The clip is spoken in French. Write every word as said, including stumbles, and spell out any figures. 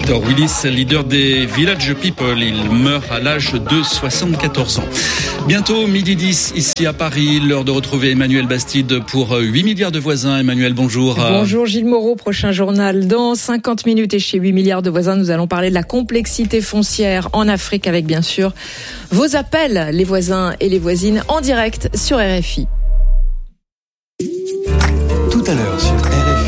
Victor Willis, leader des Village People. Il meurt à l'âge de soixante-quatorze ans. Bientôt, midi dix, ici à Paris, l'heure de retrouver Emmanuel Bastide pour huit milliards de voisins. Emmanuel, bonjour. Bonjour Gilles Moreau, prochain journal dans cinquante minutes. Et chez huit milliards de voisins, nous allons parler de la complexité foncière en Afrique avec bien sûr vos appels, les voisins et les voisines, en direct sur R F I.